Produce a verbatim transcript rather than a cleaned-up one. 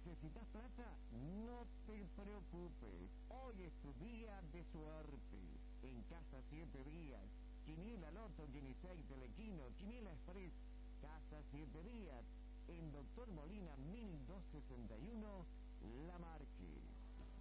¿Necesitas plata? No te preocupes. Hoy es tu día de suerte. En Casa Siete Días, Quiniela Loto, Guinisei, Telequino, Quiniela Express, Casa Siete Días. En Doctor Molina mil doscientos sesenta y uno, La Marque.